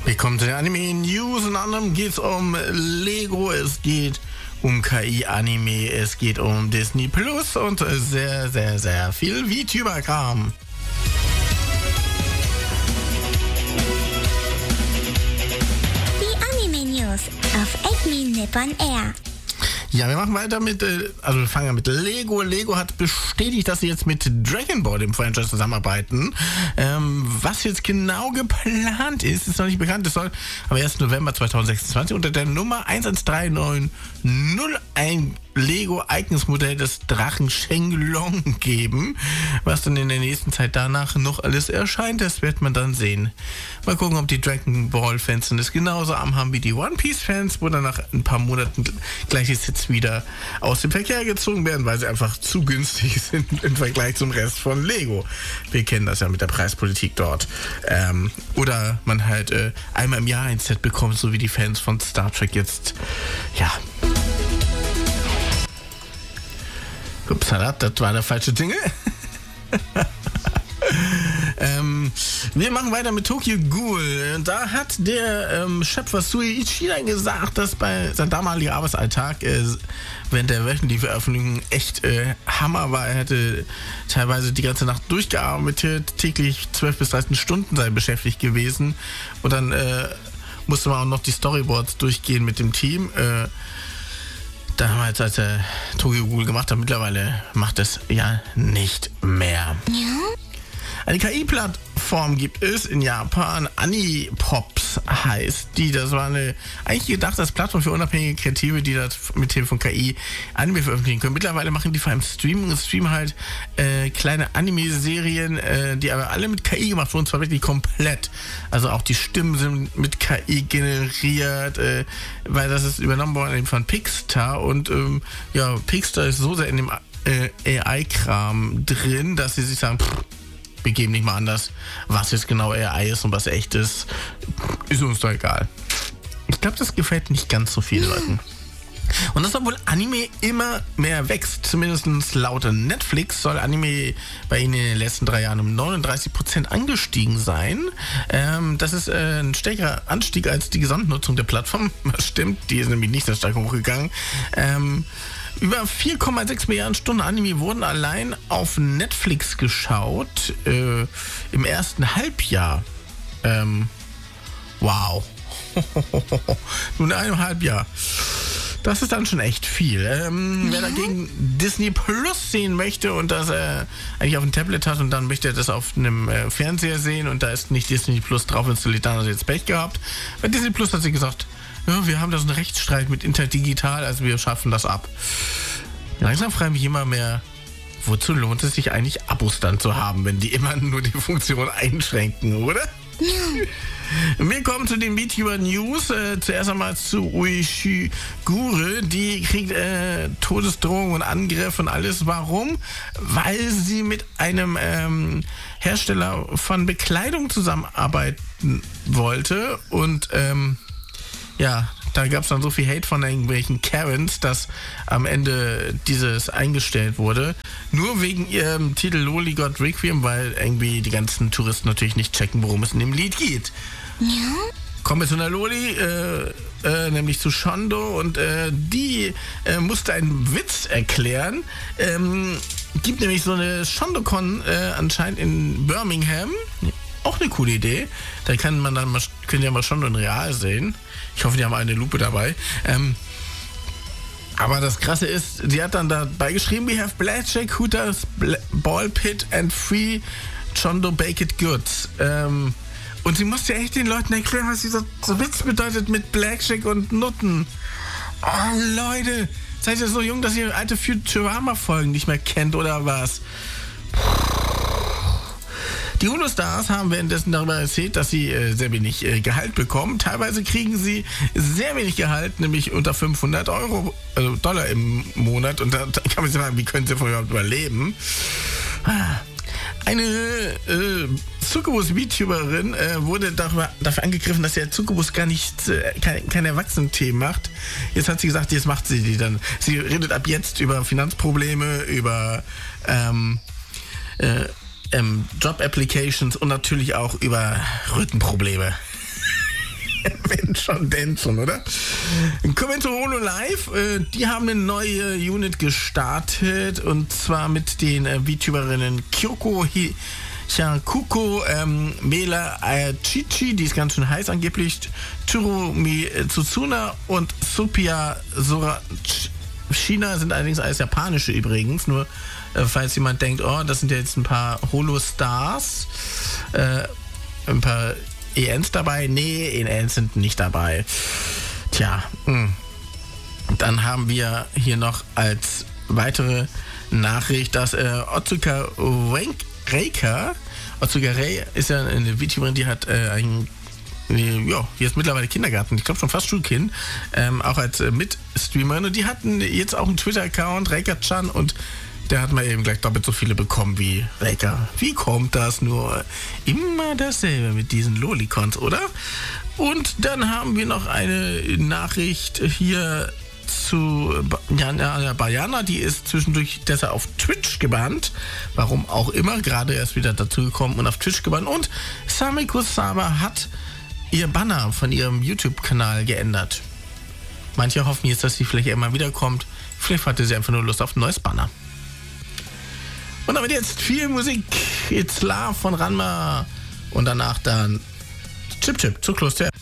Willkommen zu den Anime News. Unter anderem geht es um Lego, es geht um KI-Anime, es geht um Disney Plus und sehr, sehr, sehr viel VTuber-Kram. Die Anime News auf Acme Nippon Air. Ja, wir machen weiter wir fangen an mit Lego. Lego hat bestätigt, dass sie jetzt mit Dragon Ball, dem Franchise, zusammenarbeiten. Was jetzt genau geplant ist noch nicht bekannt. Es soll am 1. November 2026 unter der Nummer 113901 ein Lego-Eigenes-Modell des Drachen Shenlong geben. Was dann in der nächsten Zeit danach noch alles erscheint, das wird man dann sehen. Mal gucken, ob die Dragon Ball-Fans das genauso haben wie die One Piece-Fans, wo dann nach ein paar Monaten gleich die Sets wieder aus dem Verkehr gezogen werden, weil sie einfach zu günstig sind im Vergleich zum Rest von Lego. Wir kennen das ja mit der Preispolitik dort. Oder man halt einmal im Jahr ein Set bekommt, so wie die Fans von Star Trek jetzt. Ja. Upsala, das war der falsche Jingle. Wir machen weiter mit Tokyo Ghoul. Da hat der Schöpfer Shuichi dann gesagt, dass bei seinem damaligen Arbeitsalltag während der wöchentlichen Veröffentlichung echt Hammer war. Er hätte teilweise die ganze Nacht durchgearbeitet, täglich 12 bis 13 Stunden sei beschäftigt gewesen. Und dann musste man auch noch die Storyboards durchgehen mit dem Team. Damals, als er Tokyo Ghoul gemacht hat, mittlerweile macht es ja nicht mehr. Ja? Eine KI-Plattform gibt es in Japan, Anipops heißt die. Das war eigentlich gedacht als Plattform für unabhängige Kreative, die das mit Hilfe von KI Anime veröffentlichen können. Mittlerweile machen die vor allem Streaming und streamen halt kleine Anime-Serien, die aber alle mit KI gemacht wurden, zwar wirklich komplett. Also auch die Stimmen sind mit KI generiert, weil das ist übernommen worden von Pixar und Pixar ist so sehr in dem AI-Kram drin, dass sie sich sagen, wir geben nicht mal anders, was jetzt genau AI ist und was echt ist. Ist uns doch egal. Ich glaube, das gefällt nicht ganz so vielen Leuten. Und das, obwohl Anime immer mehr wächst. Zumindest laut Netflix soll Anime bei ihnen in den letzten 3 Jahren um 39% angestiegen sein. Das ist ein stärkerer Anstieg als die Gesamtnutzung der Plattform. Das stimmt, die ist nämlich nicht so stark hochgegangen. Über 4,6 Milliarden Stunden Anime wurden allein auf Netflix geschaut im ersten Halbjahr. Wow. Nur in einem Halbjahr. Das ist dann schon echt viel. Wer dagegen Disney Plus sehen möchte und das eigentlich auf dem Tablet hat und dann möchte er das auf einem Fernseher sehen und da ist nicht Disney Plus drauf installiert, dann hat er jetzt Pech gehabt. Bei Disney Plus hat sie gesagt, ja, wir haben da so einen Rechtsstreit mit Interdigital, also wir schaffen das ab. Langsam frage ich mich immer mehr, wozu lohnt es sich eigentlich, Abos dann zu haben, wenn die immer nur die Funktion einschränken, oder? Wir kommen zu den VTuber News. Zuerst einmal zu Ueshigure. Die kriegt Todesdrohungen und Angriffe und alles. Warum? Weil sie mit einem Hersteller von Bekleidung zusammenarbeiten wollte und da gab es dann so viel Hate von irgendwelchen Karens, dass am Ende dieses eingestellt wurde. Nur wegen ihrem Titel Loli God Requiem, weil irgendwie die ganzen Touristen natürlich nicht checken, worum es in dem Lied geht. Ja? Kommen wir zu einer Loli, nämlich zu Shondo und die musste einen Witz erklären. Gibt nämlich so eine Shondocon anscheinend in Birmingham. Auch eine coole Idee. Da könnt ihr ja mal Shondo in real sehen. Ich hoffe, die haben eine Lupe dabei. Aber das Krasse ist, sie hat dann dabei geschrieben, we have Blackjack, Hooters, Ball Pit and Free Shondo Baked Goods. Und sie musste echt den Leuten erklären, was dieser so Witz bedeutet mit Blackjack und Nutten. Oh, Leute, seid ihr so jung, dass ihr alte Futurama-Folgen nicht mehr kennt, oder was? Die Hulu-Stars haben währenddessen darüber erzählt, dass sie sehr wenig Gehalt bekommen. Teilweise kriegen sie sehr wenig Gehalt, nämlich unter 500 Dollar im Monat. Und da kann man sich fragen, wie können sie davon überhaupt überleben? Eine Succubus-VTuberin wurde dafür angegriffen, dass der Succubus gar nicht kein Erwachsenen-Themen macht. Jetzt hat sie gesagt, jetzt macht sie die dann. Sie redet ab jetzt über Finanzprobleme, über Job-Applications und natürlich auch über Rückenprobleme. Wenn schon, denn schon, oder? Kommen wir zu HoloLive. Die haben eine neue Unit gestartet und zwar mit den VTuberinnen Kyoko Hyakuko, Mela Chichi, die ist ganz schön heiß angeblich, Tsurumi Tsutsuna und Supia Sorachina sind allerdings alles japanische übrigens, nur falls jemand denkt, oh, das sind ja jetzt ein paar Holo-Stars, ein paar ENs dabei. Nee, ENs sind nicht dabei. Tja, dann haben wir hier noch als weitere Nachricht, dass Otsuka Reika, Otsuka Rei ist ja eine VTuberin, die hat jetzt mittlerweile Kindergarten, ich glaube schon fast Schulkind, auch als Mitstreamerin, und die hatten jetzt auch einen Twitter-Account, Reika-chan, und der hat mal eben gleich doppelt so viele bekommen wie Reika. Wie kommt das nur? Immer dasselbe mit diesen Lolicons, oder? Und dann haben wir noch eine Nachricht hier zu Bayana, die ist zwischendurch deshalb auf Twitch gebannt. Warum auch immer, gerade erst wieder dazugekommen und auf Twitch gebannt. Und Samiko Saba hat ihr Banner von ihrem YouTube-Kanal geändert. Manche hoffen jetzt, dass sie vielleicht immer wiederkommt. Vielleicht hatte sie einfach nur Lust auf ein neues Banner. Und damit jetzt viel Musik. It's Love von Ranma. Und danach dann Chip Chip zu Kloster.